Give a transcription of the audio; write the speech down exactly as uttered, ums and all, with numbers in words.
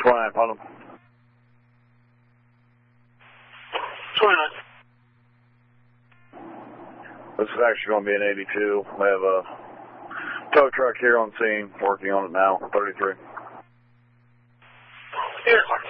twenty-nine, upon them. twenty-nine. This is actually going to be an eighty-two. We have a tow truck here on scene, working on it now, thirty-three. Here.